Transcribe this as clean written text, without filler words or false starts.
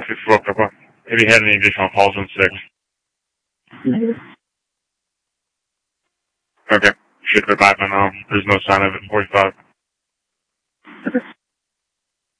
54 Papa. Have you had any additional calls in sick? Negative. Okay. Should be back by now. There's no sign of it in 45. Okay.